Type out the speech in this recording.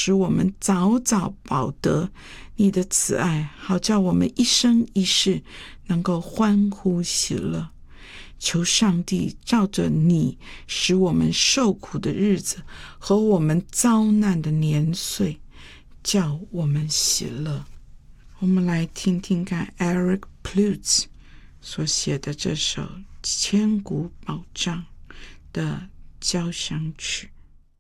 使我们早早饱得你的慈爱，好叫我们一生一世能够欢呼喜乐。求上帝照着你使我们受苦的日子和我们遭难的年岁，叫我们喜乐。我们来听听看 Eric Plutz 所写的这首千古保障的交响曲。